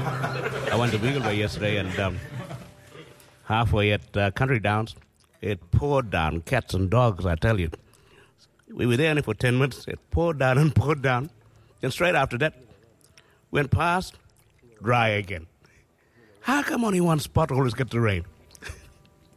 I went to Beagle Bay yesterday, and halfway at Country Downs, it poured down, cats and dogs, I tell you. We were there only for 10 minutes. It poured down and poured down. And straight after that, went past, dry again. How come only one spot always gets the rain?